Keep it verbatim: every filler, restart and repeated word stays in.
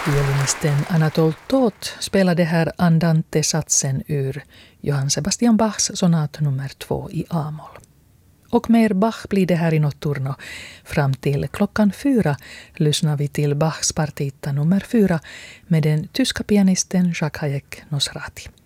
Violinisten Anatol Toth spelade här Andante-satsen ur Johann Sebastian Bachs sonat nummer två i A-moll. Och mer Bach blir det här i Notturno. Fram till klockan fyra lyssnar vi till Bachs partita nummer fyra med den tyska pianisten Jacques Hayek Nosrati.